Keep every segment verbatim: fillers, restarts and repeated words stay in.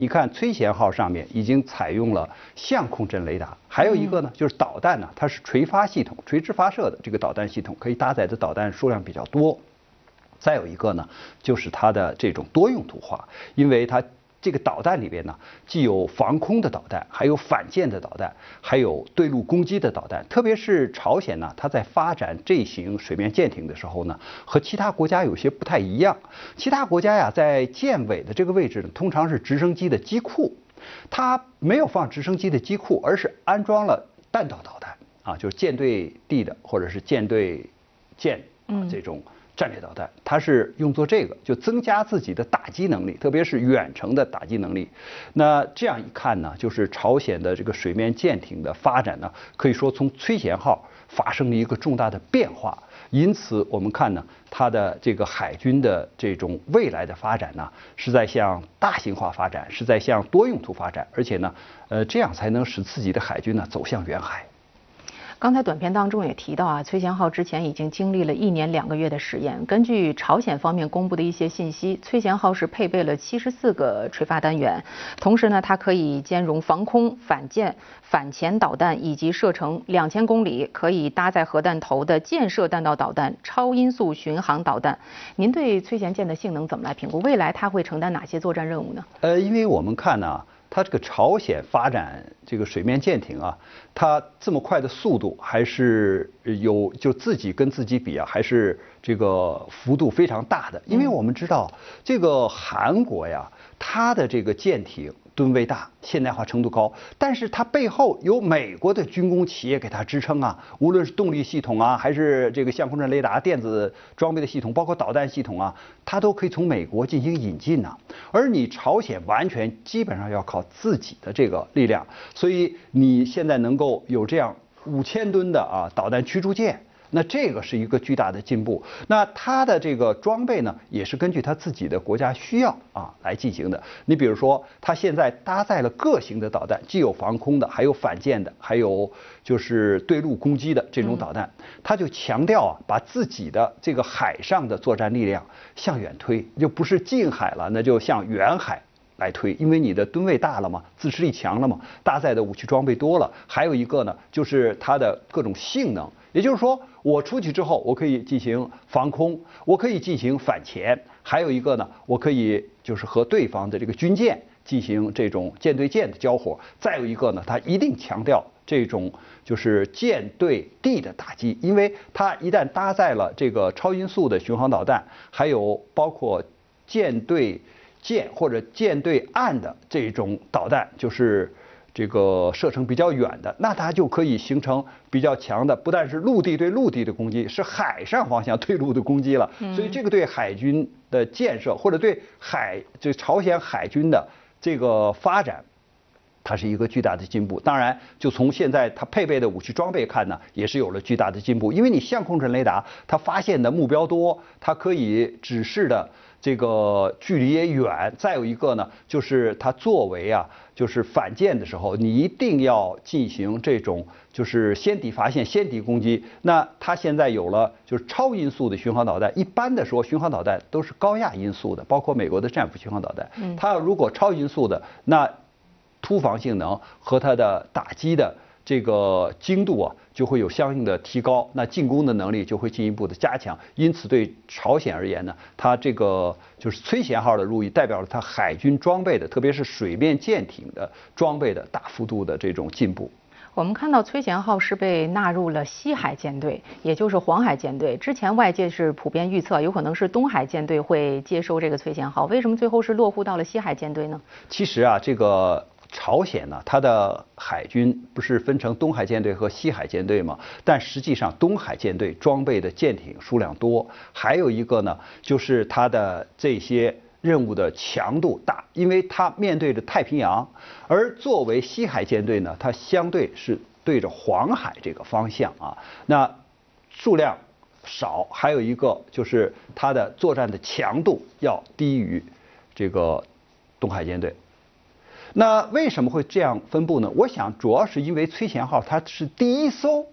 你看崔贤号上面已经采用了相控阵雷达，还有一个呢就是导弹呢，它是垂发系统，垂直发射的这个导弹系统，可以搭载的导弹数量比较多。再有一个呢，就是它的这种多用途化，因为它这个导弹里边呢，既有防空的导弹，还有反舰的导弹，还有对陆攻击的导弹。特别是朝鲜呢，它在发展这型水面舰艇的时候呢，和其他国家有些不太一样。其他国家呀，在舰尾的这个位置呢，通常是直升机的机库，它没有放直升机的机库，而是安装了弹道导弹啊，就是舰对地的或者是舰对舰啊这种。战略导弹，它是用作这个，就增加自己的打击能力，特别是远程的打击能力。那这样一看呢，就是朝鲜的这个水面舰艇的发展呢，可以说从崔贤号发生了一个重大的变化。因此，我们看呢，它的这个海军的这种未来的发展呢，是在向大型化发展，是在向多用途发展，而且呢，呃，这样才能使自己的海军呢走向远海。 刚才短片当中也提到啊，崔贤号之前已经经历了一年两个月的实验。根据朝鲜方面公布的一些信息，崔贤号是配备了七十四个垂发单元，同时呢，它可以兼容防空、反舰、反潜导弹以及射程两千公里可以搭载核弹头的舰射弹道导弹、超音速巡航导弹。您对崔贤舰的性能怎么来评估？未来它会承担哪些作战任务呢？ 呃，因为我们看呢、啊。它这个朝鲜发展这个水面舰艇啊，它这么快的速度，还是有就自己跟自己比啊，还是这个幅度非常大的。因为我们知道这个韩国呀，它的这个舰艇吨位大，现代化程度高，但是它背后有美国的军工企业给它支撑啊，无论是动力系统啊，还是这个相控阵雷达、电子装备的系统，包括导弹系统啊，它都可以从美国进行引进呐、啊。而你朝鲜完全基本上要靠自己的这个力量，所以你现在能够有这样五千吨的啊导弹驱逐舰。那这个是一个巨大的进步。那它的这个装备呢，也是根据它自己的国家需要啊来进行的。你比如说，它现在搭载了各型的导弹，既有防空的，还有反舰的，还有就是对陆攻击的这种导弹。它就强调啊，把自己的这个海上的作战力量向远推，就不是近海了，那就向远海来推，因为你的吨位大了嘛，自持力强了嘛，搭载的武器装备多了。还有一个呢，就是它的各种性能。也就是说，我出去之后，我可以进行防空，我可以进行反潜，还有一个呢，我可以就是和对方的这个军舰进行这种舰对舰的交火。再有一个呢，它一定强调这种就是舰对地的打击，因为它一旦搭载了这个超音速的巡航导弹，还有包括舰对舰或者舰对岸的这种导弹，就是这个射程比较远的，那它就可以形成比较强的，不但是陆地对陆地的攻击，是海上方向对陆的攻击了。所以这个对海军的建设或者对海这朝鲜海军的这个发展，它是一个巨大的进步。当然，就从现在它配备的武器装备看呢，也是有了巨大的进步。因为你相控阵雷达，它发现的目标多，它可以指示的这个距离也远。再有一个呢，就是它作为啊，就是反舰的时候，你一定要进行这种就是先敌发现、先敌攻击。那它现在有了就是超音速的巡航导弹。一般的说，巡航导弹都是高压音速的，包括美国的战斧巡航导弹。它要如果超音速的，那突防性能和它的打击的这个精度啊，就会有相应的提高，那进攻的能力就会进一步的加强。因此，对朝鲜而言呢，它这个就是崔贤号的入役，代表了它海军装备的，特别是水面舰艇的装备的大幅度的这种进步。 我们看到崔贤号是被纳入了西海舰队，也就是黄海舰队。之前外界是普遍预测，有可能是东海舰队会接收这个崔贤号，为什么最后是落户到了西海舰队呢？ 其实啊，这个朝鲜呢，它的海军不是分成东海舰队和西海舰队吗？但实际上，东海舰队装备的舰艇数量多，还有一个呢，就是它的这些任务的强度大，因为它面对着太平洋，而作为西海舰队呢，它相对是对着黄海这个方向啊，那数量少，还有一个就是它的作战的强度要低于这个东海舰队。那为什么会这样分布呢？我想主要是因为崔贤号它是第一艘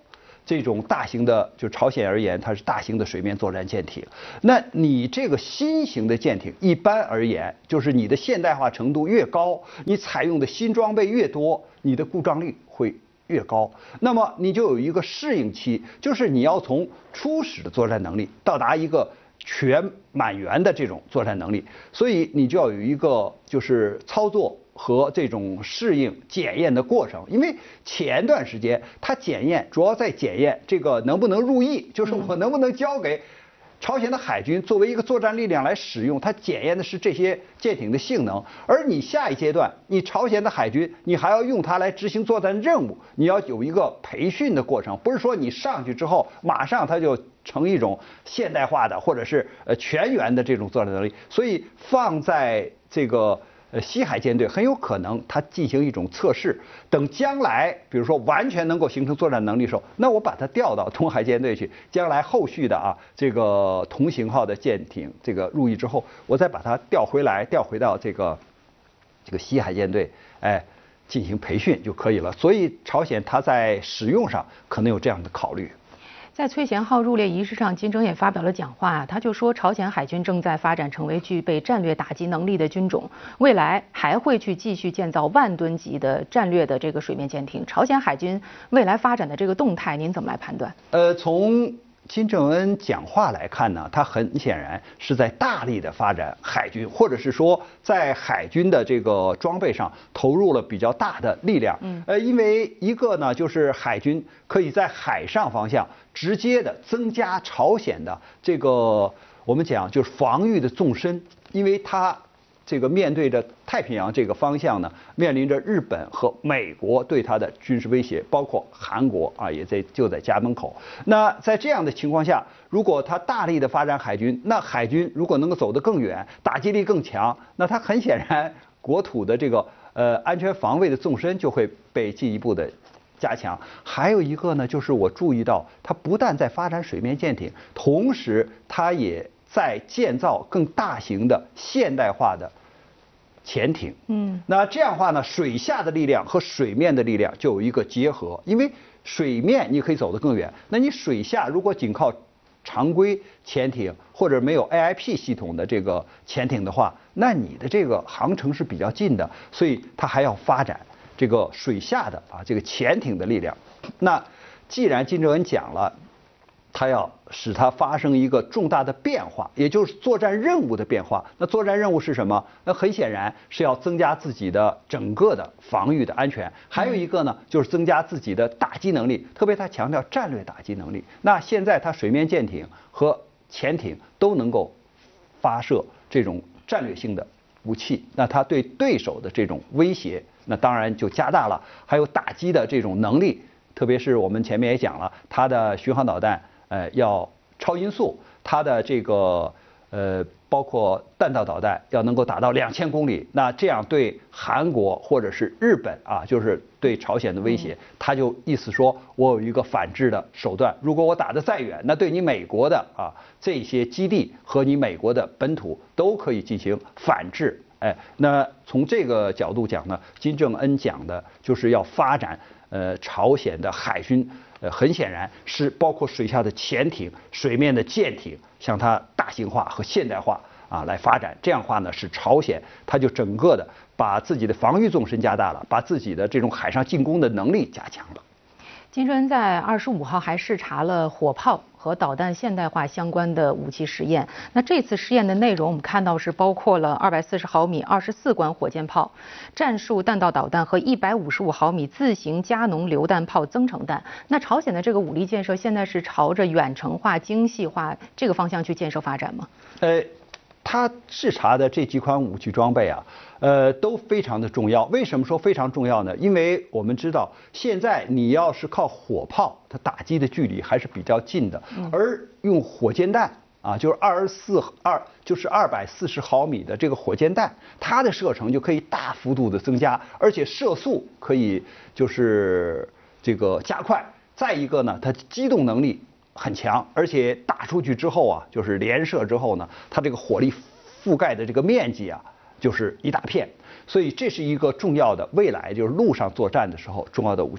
这种大型的，就朝鲜而言，它是大型的水面作战舰艇。那你这个新型的舰艇，一般而言，就是你的现代化程度越高，你采用的新装备越多，你的故障率会越高。那么你就有一个适应期，就是你要从初始的作战能力到达一个全满员的这种作战能力，所以你就要有一个就是操作和这种适应检验的过程。因为前段时间它检验主要在检验这个能不能入役，就是我能不能交给朝鲜的海军作为一个作战力量来使用，它检验的是这些舰艇的性能。而你下一阶段，你朝鲜的海军，你还要用它来执行作战任务，你要有一个培训的过程，不是说你上去之后马上它就成一种现代化的或者是呃全员的这种作战能力。所以放在这个呃西海舰队很有可能它进行一种测试，等将来比如说完全能够形成作战能力的时候，那我把它调到东海舰队去，将来后续的啊这个同型号的舰艇这个入役之后，我再把它调回来，调回到这个这个西海舰队，哎，进行培训就可以了。所以朝鲜它在使用上可能有这样的考虑。 在崔贤浩入列仪式上，金正也发表了讲话，他就说，朝鲜海军正在发展成为具备战略打击能力的军种，未来还会去继续建造万吨级的战略的这个水面舰艇。朝鲜海军未来发展的这个动态，您怎么来判断？ 呃，从金正恩讲话来看呢，他很显然是在大力的发展海军，或者是说在海军的这个装备上投入了比较大的力量。嗯，呃，因为一个呢，就是海军可以在海上方向直接的增加朝鲜的这个我们讲就是防御的纵深，因为它这个面对着太平洋这个方向呢，面临着日本和美国对它的军事威胁，包括韩国啊也在就在家门口。那在这样的情况下，如果它大力的发展海军，那海军如果能够走得更远，打击力更强，那它很显然国土的这个呃安全防卫的纵深就会被进一步的加强。还有一个呢，就是我注意到，它不但在发展水面舰艇，同时它也在建造更大型的现代化的潜艇。嗯，那这样的话呢，水下的力量和水面的力量就有一个结合。因为水面你可以走得更远，那你水下如果仅靠常规潜艇或者没有 A I P 系统的这个潜艇的话，那你的这个航程是比较近的，所以它还要发展这个水下的啊这个潜艇的力量。那既然金正恩讲了，他要使它发生一个重大的变化，也就是作战任务的变化。那作战任务是什么？那很显然是要增加自己的整个的防御的安全。还有一个呢，就是增加自己的打击能力，特别他强调战略打击能力。那现在他水面舰艇和潜艇都能够发射这种战略性的武器，那他对对手的这种威胁，那当然就加大了。还有打击的这种能力，特别是我们前面也讲了，它的巡航导弹。呃，要超音速，它的这个呃，包括弹道导弹要能够达到两千公里，那这样对韩国或者是日本啊，就是对朝鲜的威胁，他就意思说我有一个反制的手段，如果我打得再远，那对你美国的啊这些基地和你美国的本土都可以进行反制。哎，那从这个角度讲呢，金正恩讲的就是要发展呃朝鲜的海军。呃，很显然是包括水下的潜艇、水面的舰艇，向它大型化和现代化啊来发展。这样的话呢，使朝鲜它就整个的把自己的防御纵深加大了，把自己的这种海上进攻的能力加强了。 金正恩在二十五号还视察了火炮和导弹现代化相关的武器实验。那这次试验的内容，我们看到是包括了二百四十毫米二十四管火箭炮、战术弹道导弹和一百五十五毫米自行加农榴弹炮增程弹。那朝鲜的这个武力建设现在是朝着远程化、精细化这个方向去建设发展吗？ 呃。他视察的这几款武器装备啊，呃，都非常的重要。为什么说非常重要呢？因为我们知道，现在你要是靠火炮，它打击的距离还是比较近的，而用火箭弹啊，就是二十四二，就是二百四十毫米的这个火箭弹，它的射程就可以大幅度的增加，而且射速可以就是这个加快。再一个呢，它机动能力很强，而且打出去之后啊，就是连射之后呢，它这个火力覆盖的这个面积啊，就是一大片。所以这是一个重要的未来就是陆上作战的时候重要的武器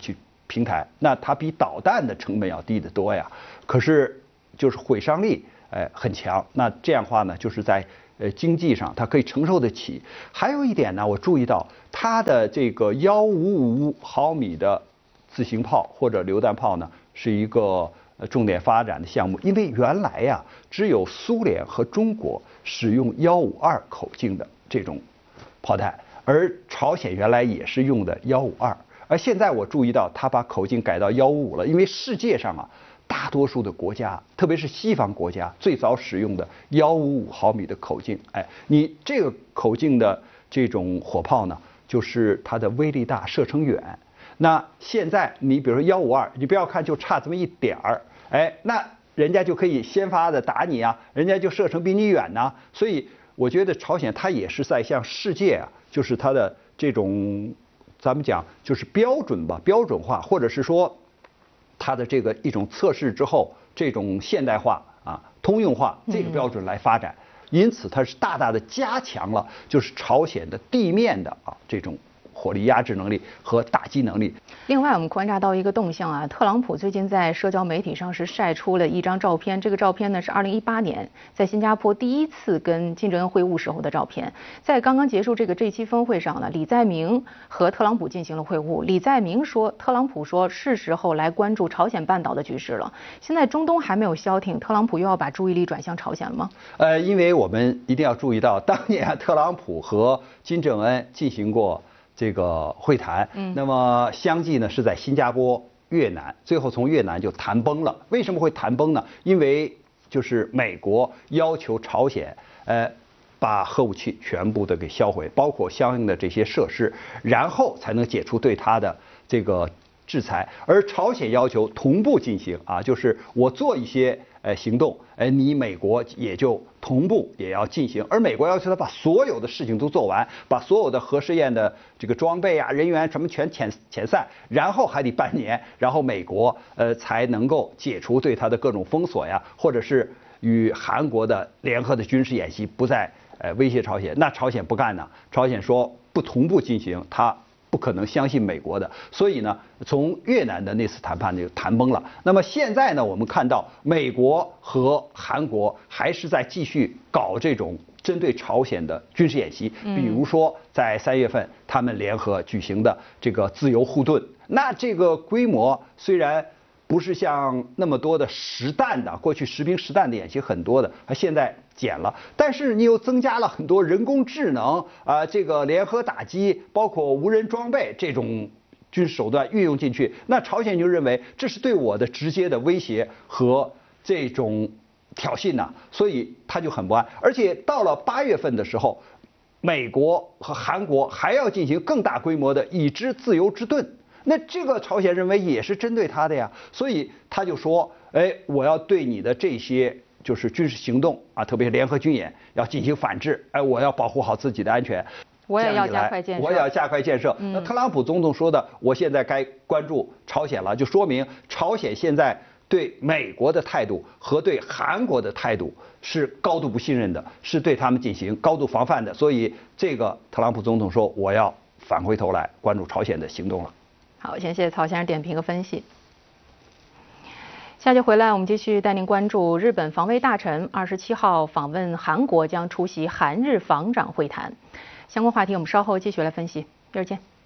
平台，那它比导弹的成本要低得多呀。可是就是毁伤力，哎，很强。那这样的话呢，就是在呃经济上它可以承受得起。还有一点呢，我注意到它的这个幺五五毫米的自行炮或者榴弹炮呢，是一个呃重点发展的项目。因为原来呀，只有苏联和中国使用幺五二口径的这种炮弹，而朝鲜原来也是用的幺五二。而现在我注意到，他把口径改到幺五五了，因为世界上啊，大多数的国家，特别是西方国家，最早使用的幺五五毫米的口径，哎，你这个口径的这种火炮呢，就是它的威力大，射程远。那现在你比如说幺五二，你不要看就差这么一点儿，哎，那人家就可以先发的打你啊，人家就射程比你远呐。所以我觉得朝鲜它也是在向世界啊，就是它的这种。咱们讲就是标准吧，标准化，或者是说它的这个一种测试之后，这种现代化啊、通用化这个标准来发展，因此它是大大的加强了就是朝鲜的地面的啊这种火力压制能力和打击能力。 另外，我们观察到一个动向啊，特朗普最近在社交媒体上是晒出了一张照片，这个照片呢是二零一八年在新加坡第一次跟金正恩会晤时候的照片。在刚刚结束这个这期峰会上呢，李在明和特朗普进行了会晤。李在明说，特朗普说是时候来关注朝鲜半岛的局势了。现在中东还没有消停，特朗普又要把注意力转向朝鲜了吗？ 呃，因为我们一定要注意到，当年啊，特朗普和金正恩进行过这个会谈，嗯，那么相继呢是在新加坡、越南，最后从越南就谈崩了。为什么会谈崩呢？因为就是美国要求朝鲜，呃，把核武器全部的给销毁，包括相应的这些设施，然后才能解除对它的这个制裁。而朝鲜要求同步进行啊，就是我做一些呃行动，呃，你美国也就同步也要进行。而美国要求他把所有的事情都做完，把所有的核试验的这个装备啊、人员什么全遣遣散，然后还得半年，然后美国呃才能够解除对他的各种封锁呀，或者是与韩国的联合的军事演习不再呃威胁朝鲜。那朝鲜不干呢，朝鲜说不同步进行，他不可能相信美国的，所以呢，从越南的那次谈判就谈崩了。那么现在呢，我们看到美国和韩国还是在继续搞这种针对朝鲜的军事演习，比如说在三月份他们联合举行的这个自由护盾，那这个规模虽然不是像那么多的实弹的，过去实兵实弹的演习很多的，它现在减了，但是你又增加了很多人工智能啊、呃，这个联合打击，包括无人装备这种军事手段运用进去，那朝鲜就认为这是对我的直接的威胁和这种挑衅呐、啊，所以他就很不安。而且到了八月份的时候，美国和韩国还要进行更大规模的已知自由之盾。那这个朝鲜认为也是针对他的呀，所以他就说，哎，我要对你的这些就是军事行动啊，特别是联合军演要进行反制，哎，我要保护好自己的安全。 我也要加快建设， 我也要加快建设。嗯、那特朗普总统说的，我现在该关注朝鲜了，就说明朝鲜现在对美国的态度和对韩国的态度是高度不信任的，是对他们进行高度防范的。所以这个特朗普总统说，我要返回头来关注朝鲜的行动了。 好，谢谢曹先生点评和分析。下节回来，我们继续带您关注日本防卫大臣二十七号访问韩国，将出席韩日防长会谈。相关话题我们稍后继续来分析。一会儿见。